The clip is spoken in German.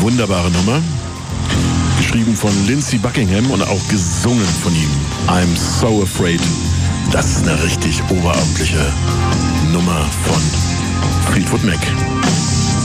wunderbare Nummer. Geschrieben von Lindsey Buckingham und auch gesungen von ihm. I'm So Afraid. Das ist eine richtig oberabendliche Nummer von Fleetwood Mac.